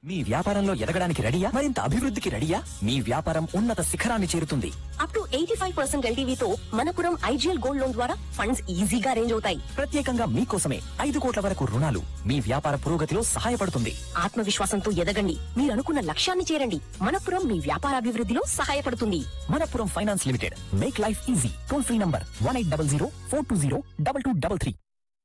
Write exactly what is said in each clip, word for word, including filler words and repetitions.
మీ వ్యాపారంలో ఎదగడానికి రెడీయా? మరింత అభివృద్ధికి రెడీయా? మీ వ్యాపారం ఉన్నత శిఖరాన్ని చేరుతుంది. Up to eighty five percent ఎల్టీవీతో Manappuram IGL gold loan ద్వారా ఫండ్స్ ఈజీగా అరేంజ్ అవుతాయి. ప్రత్యేకంగా మీకోసమే ఐదు కోట్ల వరకు రుణాలు మీ వ్యాపార పురోగతిలో సహాయపడుతుంది. ఆత్మవిశ్వాసంతో ఎదగండి, మీరు అనుకున్న లక్ష్యాన్ని చేరండి. మనపురం మీ వ్యాపారాభివృద్ధిలో సహాయపడుతుంది. Manappuram finance limited, make life easy. Toll free number one eight double zero four two zero double two double three.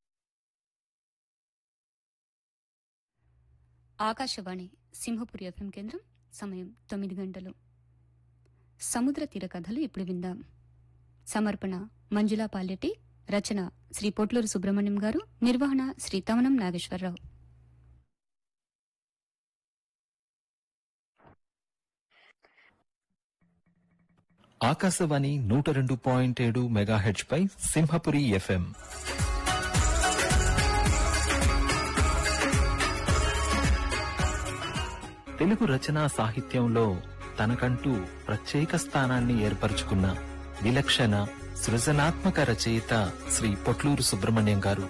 Akashvani Simhapuri FM కేంద్రం. సమయం తొమ్మిది గంటలు. సముద్ర తీర కథలు ఇప్పుడు విందాం. సమర్పణ మంజులా పాల్యటి, రచన శ్రీ పొట్లూరు సుబ్రహ్మణ్యం గారు, నిర్వహణ శ్రీ తమనం నాగేశ్వరరావు. ఆకాశవాణి నూట రెండు పాయింట్ ఏడు మెగాహెడ్జ్ పై సింహపురి ఎఫ్ఎం. తెలుగు రచనా సాహిత్యంలో తనకంటూ ప్రత్యేక స్థానాన్ని ఏర్పరచుకున్న విలక్షణ సృజనాత్మక రచయిత శ్రీ పొట్లూరు సుబ్రహ్మణ్యం గారు.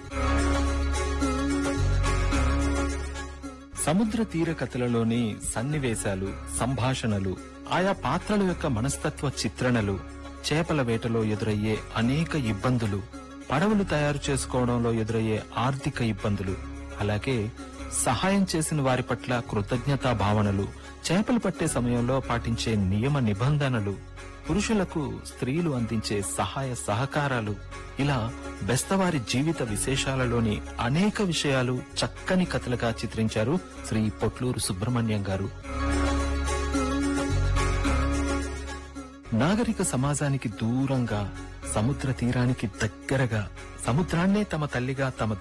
సముద్ర తీర కథలలోని సన్నివేశాలు, సంభాషణలు, ఆయా పాత్రల యొక్క మనస్తత్వ చిత్రణలు, చేపల వేటలో ఎదురయ్యే అనేక ఇబ్బందులు, పడవలు తయారు చేసుకోవడంలో ఎదురయ్యే ఆర్థిక ఇబ్బందులు, అలాగే సహాయం చేసిన వారి పట్ల కృతజ్ఞతా భావనలు, చేపలు పట్టే సమయంలో పాటించే నియమ నిబంధనలు, పురుషులకు స్త్రీలు అందించే సహాయ సహకారాలు, ఇలా బెస్తవారి జీవిత విశేషాలలోని అనేక విషయాలు చక్కని కథలుగా చిత్రించారు శ్రీ పొట్లూరు సుబ్రహ్మణ్యం గారు. నాగరిక సమాజానికి దూరంగా, సముద్ర తీరానికి దగ్గరగా, సముద్రాన్నే తమ తల్లిగా, తమ